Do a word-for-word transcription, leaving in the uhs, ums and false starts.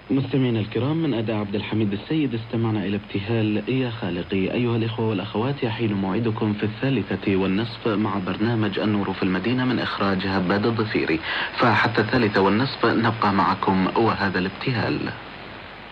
مستمعينا الكرام، من أداء عبد الحميد السيد استمعنا إلى ابتهال يا خالقي. أيها الإخوة والأخوات، يحين موعدكم في الثالثة والنصف مع برنامج النور في المدينة من إخراج هباد الضفيري، فحتى الثالثة والنصف نبقى معكم وهذا الابتهال.